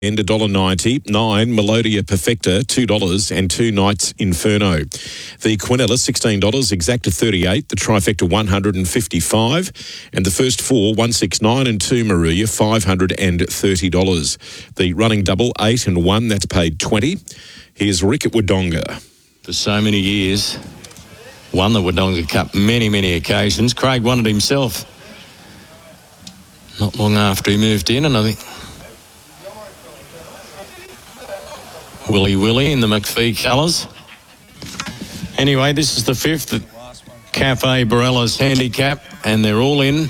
and $1.90. 9, Melodia Perfecta, $2, and 2 Nights Inferno. The Quinella, $16, Exacta 38, the Trifecta 155, and the first 4, 169 and 2 Maria, $530. The running double, 8 and 1, that's paid 20. Here's Rick at Wodonga. For so many years, won the Wodonga Cup many occasions. Craig won it himself not long after he moved in, and I think Willie in the McPhee colours. Anyway, this is the 5th at Cafe Barella's handicap, and they're all in.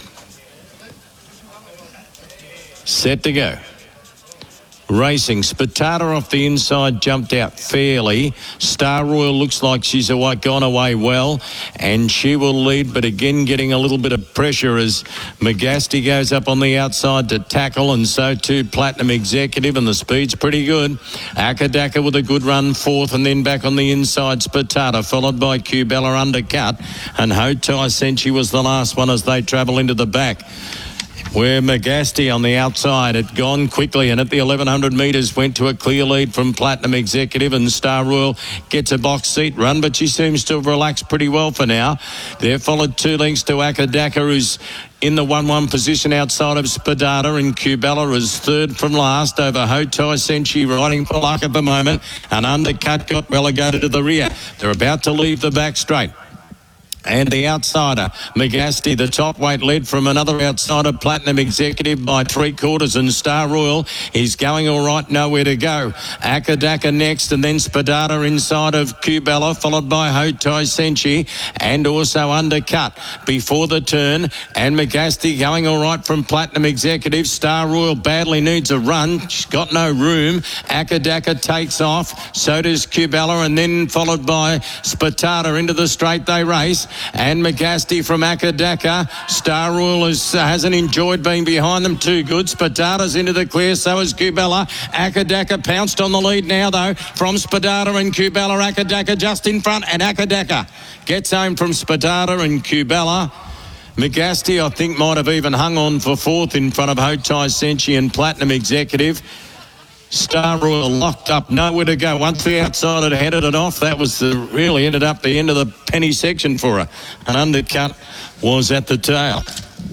Set to go. Racing. Spatata off the inside jumped out fairly. Star Royal looks like she's gone away well, and she will lead, but again getting a little bit of pressure as McGasty goes up on the outside to tackle, and so too Platinum Executive, and the speed's pretty good. Akadaka with a good run, 4th, and then back on the inside Spatata, followed by Cubella undercut, and Hotai Senchi was the last one as they travel into the back, where McGasty on the outside had gone quickly, and at the 1100 metres went to a clear lead from Platinum Executive, and Star Royal gets a box seat run, but she seems to have relaxed pretty well for now. They're followed 2 lengths to Akadaka, who's in the 1-1 position outside of Spadata, and Cubella is 3rd from last over Hotai Senchi, riding for luck at the moment. An undercut got relegated to the rear. They're about to leave the back straight. And the outsider, McGasty, the top weight, led from another outsider, Platinum Executive, by 3/4, and Star Royal is going all right, nowhere to go. Akadaka next, and then Spadata inside of Cubella, followed by Hotai Senchi, and also undercut before the turn. And McGasty going all right from Platinum Executive. Star Royal badly needs a run. She's got no room. Akadaka takes off. So does Cubella, and then followed by Spatata into the straight they race. And McGasty from Akadaka. Star Royal hasn't enjoyed being behind them too good. Spadata's into the clear, so is Cubella. Akadaka pounced on the lead now, though, from Spadata and Cubella. Akadaka just in front, and Akadaka gets home from Spadata and Cubella. McGasty, I think, might have even hung on for 4th in front of Hotai Senchi and Platinum Executive. Star Royal locked up, nowhere to go. Once the outside had headed it off, that was really ended up the end of the penny section for her. An undercut was at the tail.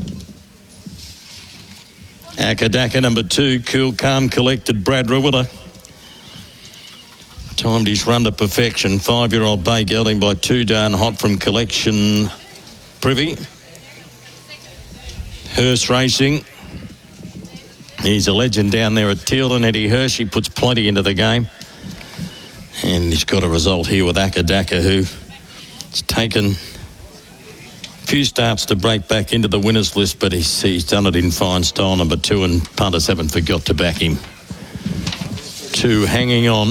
Akadaka number 2, cool, calm, collected, Brad Rewiller. Timed his run to perfection. 5-year-old bay gelding by 2 Darn Hot from Collection Privy. Hearst Racing. He's a legend down there at Tealden. Eddie Hershey puts plenty into the game. And he's got a result here with Akadaka, who's taken a few starts to break back into the winners list, but he's done it in fine style, number 2, and punters haven't forgot to back him. 2 hanging on.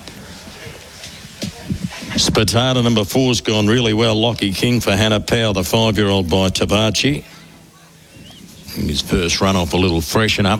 Spatata number 4's gone really well. Lockie King for Hannah Powell, the 5-year-old by Tabachi. His first run off a little freshen up.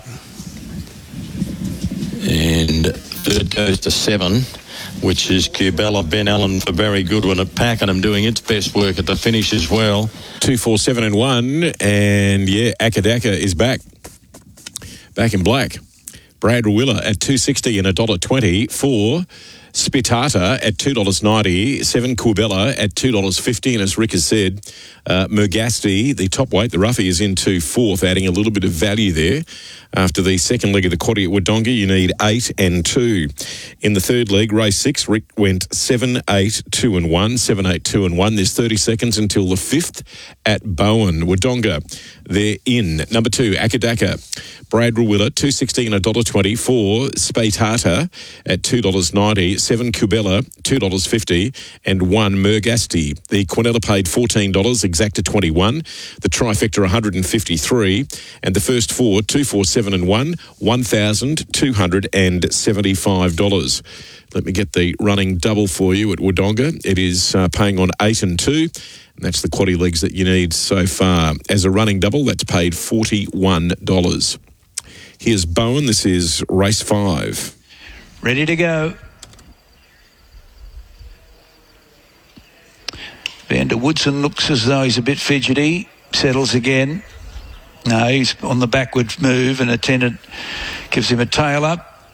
And 3rd goes to 7, which is Cubella. Ben Allen for Very Good One at Pakenham, doing its best work at the finish as well. 2, 4, 7 and 1, and yeah, Akadaka is back in black. Brad Rewiller at $2.60 and $1.20. 4 Spitata at $2.90, 7 Cubella at $2.50, and as Rick has said, Murgasti, the top weight, the roughie, is into 4th, adding a little bit of value there. After the second leg of the quaddie at Wodonga, you need 8 and 2. In the third leg, race 6, Rick went 7, 8, 2 and 1, 7, 8, 2 and 1. There's 30 seconds until the 5th at Bowen. Wodonga, they're in. Number 2, Akadaka. Brad Rewiller, $2.60 and $1.20. 4 Spatata at $2.90. 7 Cubella, $2.50, and 1 Murgasti. The Quinella paid $14, Exacta 21, the Trifecta 153, and the first 4, 2, 4, 7 and 1, $1,275. Let me get the running double for you at Wodonga. It is paying on 8 and 2, and that's the quaddie legs that you need so far. As a running double, that's paid $41. Here's Bowen. This is race 5. Ready to go. Vander Woodson looks as though he's a bit fidgety. Settles again. No, he's on the backward move, and attendant gives him a tail up.